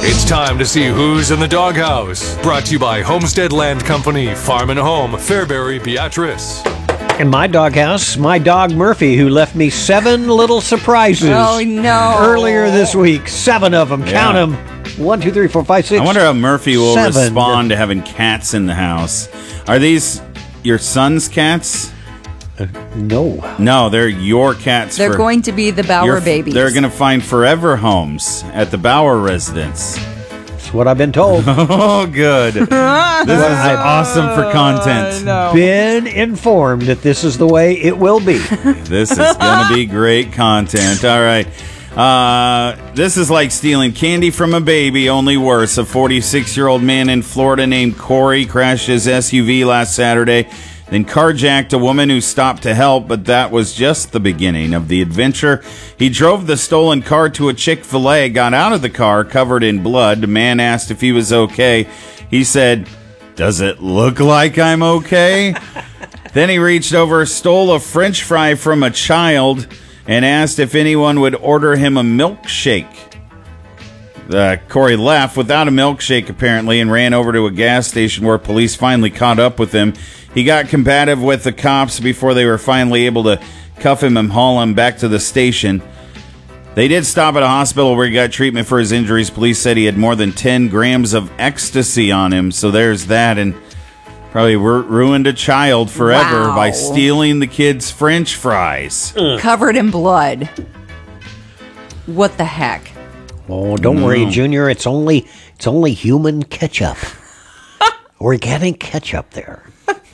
It's time to see who's in the doghouse. Brought to you by Homestead Land Company, Farm and Home, Fairbury, Beatrice. In my doghouse, my dog Murphy, who left me 7 little surprises. Oh, no. Earlier this week. 7 of them. Yeah. Count them. 1, 2, 3, 4, 5, 6. I wonder how Murphy will 7. respond to having cats in the house. Are these your son's cats? No. No, they're your cats. They're going to be the Bauer babies. They're going to find forever homes at the Bauer residence. That's what I've been told. Oh, good. This is awesome for content. Been informed that this is the way it will be. This is going to be great content. All right. This is like stealing candy from a baby, only worse. A 46-year-old man in Florida named Corey crashed his SUV last Saturday, then carjacked a woman who stopped to help, but that was just the beginning of the adventure. He drove the stolen car to a Chick-fil-A, got out of the car covered in blood. The man asked if he was okay. He said, "Does it look like I'm okay?" Then he reached over, stole a French fry from a child, and asked if anyone would order him a milkshake. Corey left without a milkshake, apparently, and ran over to a gas station where police finally caught up with him. He got combative with the cops before they were finally able to cuff him and haul him back to the station. They did stop at a hospital where he got treatment for his injuries. Police said he had more than 10 grams of ecstasy on him, so there's that, and probably ruined a child forever by stealing the kid's French fries. Covered in blood. What the heck? Oh, don't worry, Junior. It's only human ketchup. Organic ketchup there.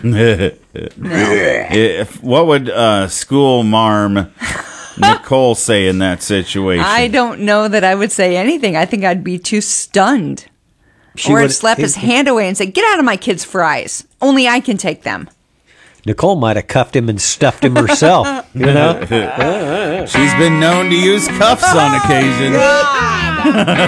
What would school marm Nicole say in that situation? I don't know that I would say anything. I think I'd be too stunned. Or I'd slap his hand away and say, "Get out of my kid's fries. Only I can take them." Nicole might have cuffed him and stuffed him herself. You know? She's been known to use cuffs on occasion.